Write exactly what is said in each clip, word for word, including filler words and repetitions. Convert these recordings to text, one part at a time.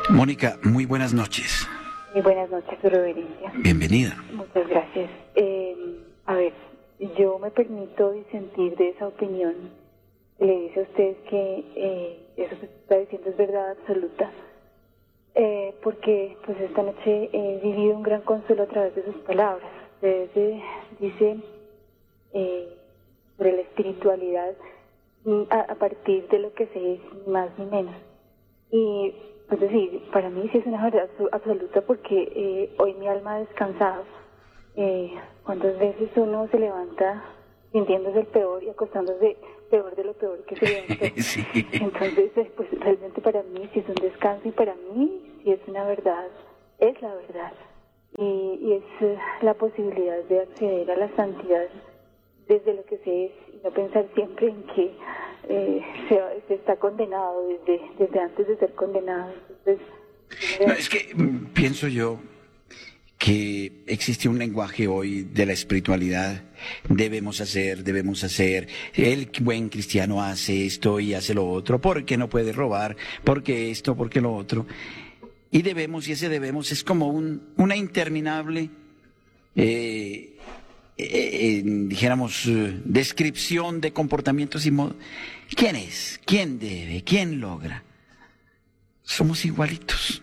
Mónica, muy buenas noches. Muy buenas noches, su reverencia. Bienvenida. Muchas gracias. Eh, a ver, yo me permito disentir de esa opinión que le dice a usted que eh, eso que está diciendo es verdad absoluta, eh, porque pues esta noche he vivido un gran consuelo a través de sus palabras. Usted eh, dice eh, sobre la espiritualidad a, a partir de lo que sé es ni más ni menos. Y es decir, para mí sí es una verdad absoluta porque eh, hoy mi alma ha descansado. Eh, ¿Cuántas veces uno se levanta sintiéndose el peor y acostándose peor de lo peor que se levantó? Sí. Entonces, eh, pues realmente para mí sí es un descanso y para mí sí es una verdad, es la verdad. Y, y es eh, la posibilidad de acceder a la santidad desde lo que se es y no pensar siempre en que eh, se, se está condenado desde, desde antes de ser condenado. Entonces, No, es que mm, pienso yo que existe un lenguaje hoy de la espiritualidad. Debemos hacer, debemos hacer. El buen cristiano hace esto y hace lo otro, porque no puede robar, porque esto, porque lo otro. Y debemos, y ese debemos es como un, una interminable, eh, eh, eh, dijéramos, eh, descripción de comportamientos y modos. ¿Quién es? ¿Quién debe? ¿Quién logra? Somos igualitos.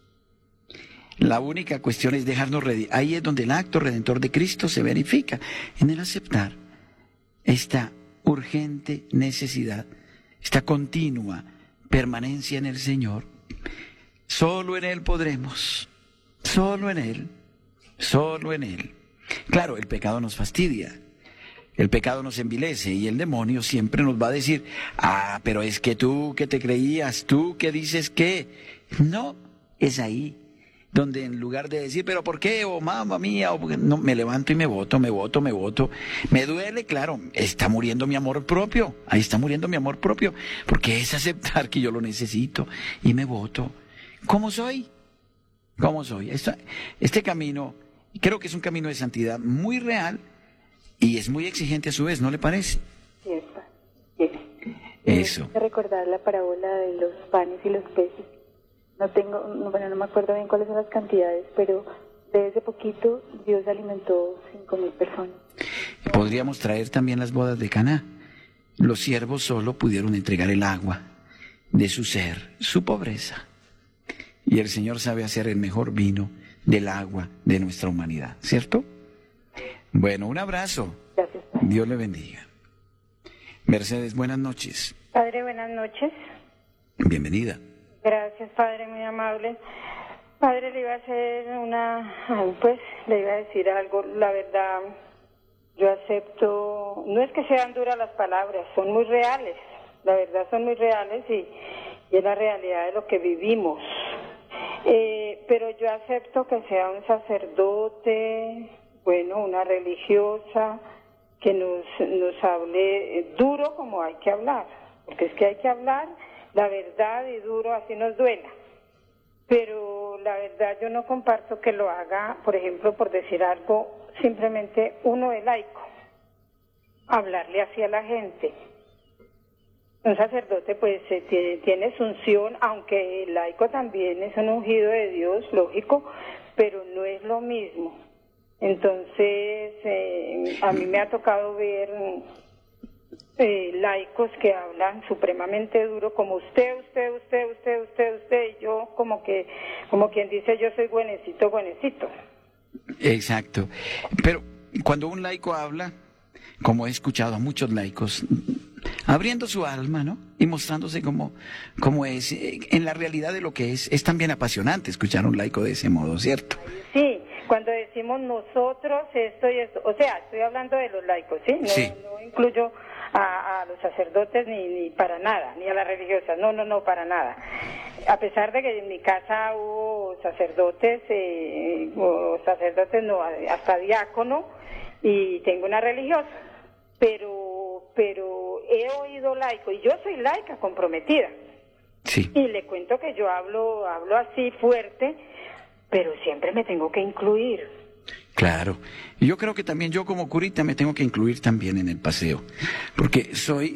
La única cuestión es dejarnos redimir. Ahí es donde el acto redentor de Cristo se verifica, en el aceptar esta urgente necesidad, esta continua permanencia en el Señor. Solo en Él podremos, solo en Él, solo en Él. Claro, el pecado nos fastidia, el pecado nos envilece y el demonio siempre nos va a decir, ah, pero es que tú que te creías, tú que dices que... No, es ahí donde en lugar de decir, pero ¿por qué? O mamá mía, o porque... no, me levanto y me voto, me voto, me voto. Me duele, claro, está muriendo mi amor propio, ahí está muriendo mi amor propio, porque es aceptar que yo lo necesito y me voto. ¿Cómo soy? ¿Cómo soy? Este, este camino, creo que es un camino de santidad muy real y es muy exigente a su vez, ¿no le parece? sí, está. Sí. Eso. Hay que recordar la parábola de los panes y los peces. No tengo, no, bueno, no me acuerdo bien cuáles son las cantidades, pero de ese poquito Dios alimentó cinco mil personas. Podríamos traer también las bodas de Caná. Los siervos solo pudieron entregar el agua de su ser, su pobreza. Y el Señor sabe hacer el mejor vino del agua de nuestra humanidad, ¿cierto? Bueno, un abrazo. Gracias, Padre. Dios le bendiga. Mercedes, buenas noches. Padre, buenas noches. Bienvenida. Gracias, Padre, muy amable. Padre, le iba a hacer una, pues, le iba a decir algo. La verdad, yo acepto, no es que sean duras las palabras, son muy reales. La verdad, son muy reales y, y es la realidad de lo que vivimos. Eh, pero yo acepto que sea un sacerdote, bueno, una religiosa, que nos, nos hable eh, duro como hay que hablar, porque es que hay que hablar la verdad y duro, así nos duela. Pero la verdad yo no comparto que lo haga, por ejemplo, por decir algo, simplemente uno de laico, hablarle así a la gente. Un sacerdote pues eh, tiene, tiene función, aunque el laico también es un ungido de Dios, lógico, pero no es lo mismo. Entonces, eh, a mí me ha tocado ver eh, laicos que hablan supremamente duro, como usted, usted, usted, usted, usted, usted, y yo como que, como quien dice, yo soy buenecito, buenecito. Exacto. Pero cuando un laico habla, como he escuchado a muchos laicos, abriendo su alma, ¿no? Y mostrándose como, como es, eh, en la realidad de lo que es, es también apasionante escuchar a un laico de ese modo, ¿cierto? Sí, cuando decimos nosotros esto y esto, o sea, estoy hablando de los laicos, ¿sí? No, Sí. no incluyo a, a los sacerdotes ni, ni para nada, ni a las religiosas, no, no, no, para nada. A pesar de que en mi casa hubo sacerdotes, eh, o sacerdotes no, hasta diácono, y tengo una religiosa, pero, pero he oído laico, y yo soy laica comprometida. Sí. Y le cuento que yo hablo, hablo así fuerte, pero siempre me tengo que incluir. Claro. Y yo creo que también yo como curita me tengo que incluir también en el paseo, porque soy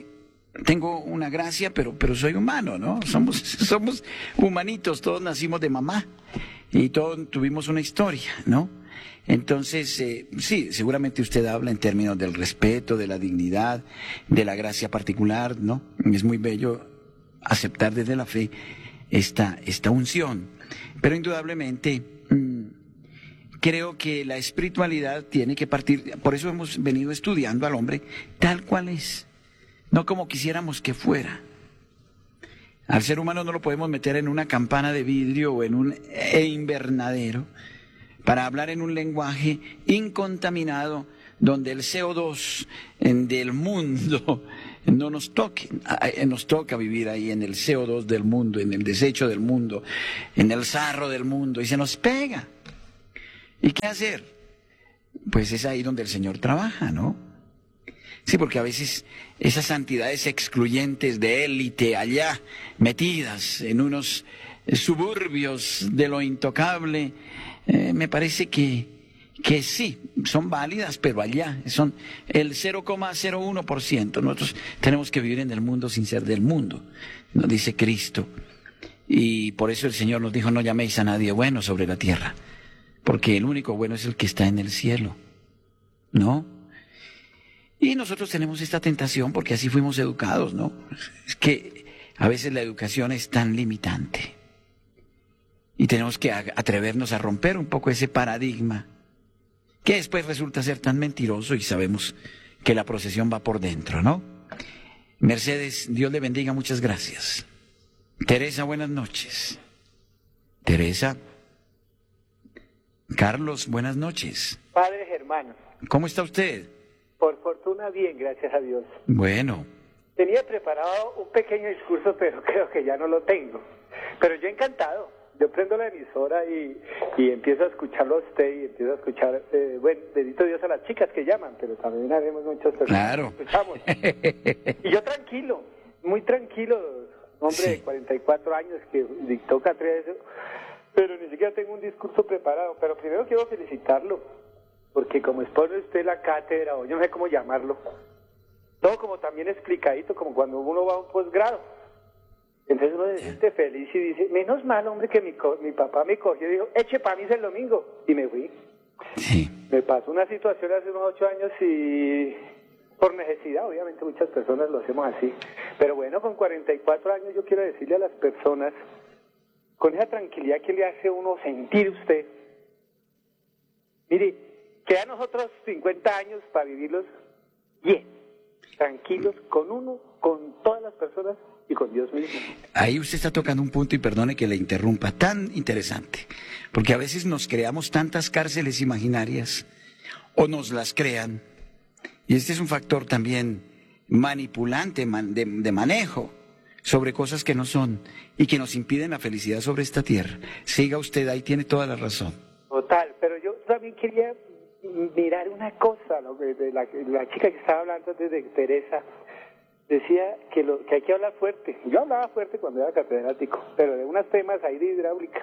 tengo una gracia, pero, pero soy humano, ¿no? Somos, somos humanitos, todos nacimos de mamá y todos tuvimos una historia, ¿no? Entonces, eh, sí, seguramente usted habla en términos del respeto, de la dignidad, de la gracia particular, ¿no? Es muy bello aceptar desde la fe esta, esta unción, pero indudablemente mmm, creo que la espiritualidad tiene que partir, por eso hemos venido estudiando al hombre tal cual es, no como quisiéramos que fuera. Al ser humano no lo podemos meter en una campana de vidrio o en un invernadero para hablar en un lenguaje incontaminado donde el C O dos del mundo no nos toque. Nos toca vivir ahí en el C O dos del mundo, en el desecho del mundo, en el sarro del mundo y se nos pega. ¿Y qué hacer? Pues es ahí donde el Señor trabaja, ¿no? Sí, porque a veces esas santidades excluyentes de élite allá, metidas en unos suburbios de lo intocable, eh, me parece que, que sí, son válidas, pero allá son el cero coma cero uno por ciento. Nosotros tenemos que vivir en el mundo sin ser del mundo, nos dice Cristo. Y por eso el Señor nos dijo, no llaméis a nadie bueno sobre la tierra, porque el único bueno es el que está en el cielo, ¿no? Y nosotros tenemos esta tentación porque así fuimos educados, ¿no? Es que a veces la educación es tan limitante. Y tenemos que atrevernos a romper un poco ese paradigma, que después resulta ser tan mentiroso y sabemos que la procesión va por dentro, ¿no? Mercedes, Dios le bendiga, muchas gracias. Teresa, buenas noches. Teresa. Carlos, buenas noches. Padre Germán. ¿Cómo está usted? Por fortuna bien, gracias a Dios. Bueno. Tenía preparado un pequeño discurso, pero creo que ya no lo tengo. Pero yo encantado. Yo prendo la emisora y, y empiezo a escucharlo a usted y empiezo a escuchar, eh, bueno, bendito Dios a las chicas que llaman, pero también haremos muchas personas claro. que escuchamos. Y yo tranquilo, muy tranquilo, hombre sí. de cuarenta y cuatro años que dictó cátedra eso, pero ni siquiera tengo un discurso preparado. Pero primero quiero felicitarlo, porque como expone usted la cátedra, o yo no sé cómo llamarlo, todo como también explicadito, como cuando uno va a un posgrado. Entonces uno se siente feliz y dice, menos mal, hombre, que mi, co mi papá me cogió y dijo, eche para mí el domingo. Y me fui. Sí. Me pasó una situación hace unos ocho años y por necesidad, obviamente muchas personas lo hacemos así. Pero bueno, con cuarenta y cuatro años yo quiero decirle a las personas, con esa tranquilidad que le hace uno sentir usted, mire, queda a nosotros cincuenta años para vivirlos bien, tranquilos, con uno, con todas las personas y con Dios mismo. Ahí usted está tocando un punto, y perdone que le interrumpa, tan interesante, porque a veces nos creamos tantas cárceles imaginarias, o nos las crean, y este es un factor también manipulante, de, de manejo, sobre cosas que no son, y que nos impiden la felicidad sobre esta tierra. Siga usted, ahí tiene toda la razón. Total, pero yo también quería mirar una cosa, ¿no? de la, la chica que estaba hablando antes de Teresa, decía que, lo, que hay que hablar fuerte. Yo hablaba fuerte cuando era catedrático, pero de unos temas ahí de hidráulica.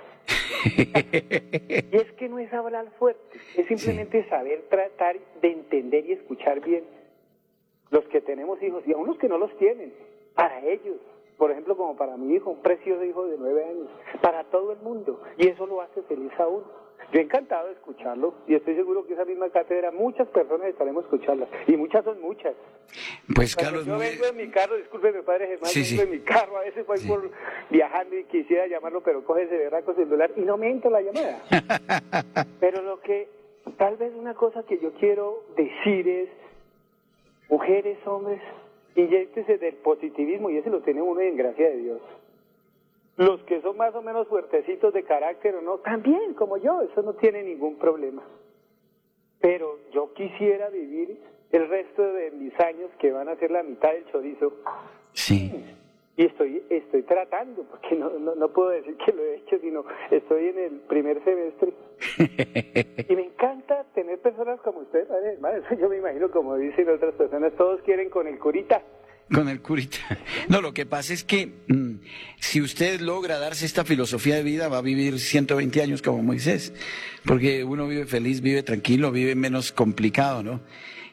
Y es que no es hablar fuerte, es simplemente sí. saber tratar de entender y escuchar bien los que tenemos hijos y a unos que no los tienen, para ellos. Por ejemplo, como para mi hijo, un precioso hijo de nueve años, para todo el mundo, y eso lo hace feliz a uno. Yo he encantado de escucharlo, y estoy seguro que esa misma cátedra, muchas personas estaremos escucharla, y muchas son muchas. Pues Cuando Carlos... yo muy... vengo en mi carro, discúlpeme padre Germán, sí, vengo sí. en mi carro, a veces voy sí. por viajando y quisiera llamarlo, pero coge ese berraco celular y no me entra la llamada. Pero lo que, tal vez una cosa que yo quiero decir es, mujeres, hombres, inyéctese del positivismo, y ese lo tiene uno en gracia de Dios. Los que son más o menos fuertecitos de carácter o no, también, como yo, eso no tiene ningún problema. Pero yo quisiera vivir el resto de mis años, que van a ser la mitad del chorizo. Sí. Y estoy estoy tratando, porque no, no, no puedo decir que lo he hecho, sino estoy en el primer semestre. Y me encanta tener personas como usted, padre hermano. Eso yo me imagino, como dicen otras personas, todos quieren con el curita. Con el curita. No, lo que pasa es que mmm, si usted logra darse esta filosofía de vida, va a vivir ciento veinte años como Moisés, porque uno vive feliz, vive tranquilo, vive menos complicado, ¿no?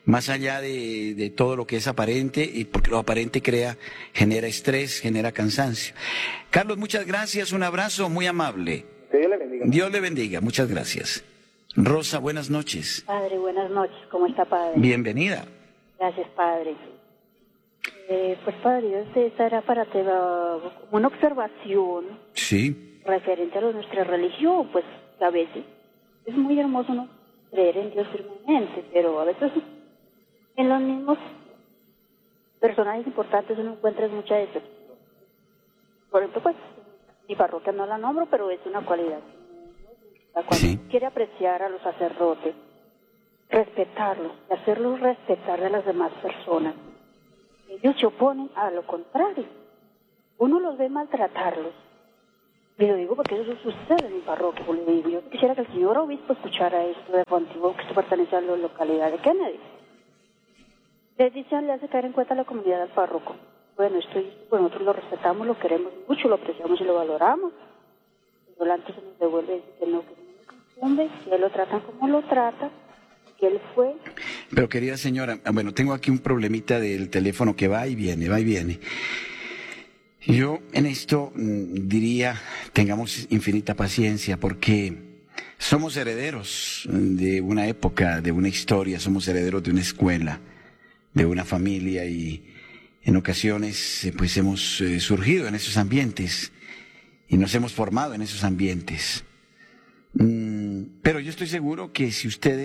más allá de, de todo lo que es aparente, y porque lo aparente crea, genera estrés, genera cansancio. Carlos, muchas gracias, un abrazo muy amable. Que Dios le bendiga. Dios le bendiga, muchas gracias. Rosa, buenas noches. Padre, buenas noches. ¿Cómo está, Padre? Bienvenida. Gracias, Padre. Eh, pues, Padre, esta era para te, uh, una observación Sí. referente a lo de nuestra religión, pues a veces es muy hermoso no creer en Dios firmemente, pero a veces en los mismos personajes importantes uno encuentra mucha decepción. Por ejemplo, pues, mi parroquia no la nombro, pero es una cualidad. Cuando Sí. quiere apreciar a los sacerdotes, respetarlos, y hacerlos respetar de las demás personas. Ellos se oponen a lo contrario. Uno los ve maltratarlos. Y lo digo porque eso sucede en mi parroquia. Pues le digo, yo quisiera que el señor obispo escuchara esto de Antiguo, que esto pertenece a la localidad de Kennedy. Les dicen, le hace caer en cuenta a la comunidad del párroco. Bueno, esto, bueno, nosotros lo respetamos, lo queremos mucho, lo apreciamos y lo valoramos. Pero antes se nos devuelve y dice que no, que no me confunde, que él lo tratan como lo trata, que él fue. Pero querida señora, bueno, tengo aquí un problemita del teléfono que va y viene, va y viene. Yo en esto mm, diría, tengamos infinita paciencia, porque somos herederos de una época, de una historia, somos herederos de una escuela, de una familia, y en ocasiones eh, pues hemos eh, surgido en esos ambientes y nos hemos formado en esos ambientes. Mm, pero yo estoy seguro que si ustedes